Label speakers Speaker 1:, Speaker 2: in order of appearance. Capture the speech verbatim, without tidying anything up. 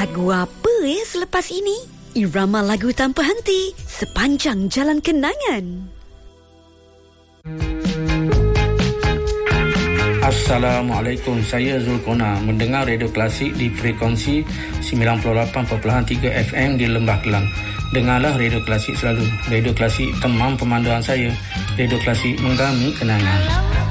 Speaker 1: Lagu apa ya selepas ini? Irama lagu tanpa henti sepanjang jalan kenangan.
Speaker 2: Assalamualaikum, saya Zulkona mendengar Radio Klasik di frekuensi sembilan puluh lapan perpuluhan tiga F M di Lembah Kelang. Dengarlah Radio Klasik selalu. Radio Klasik temam pemanduan saya. Radio Klasik menggami kenangan.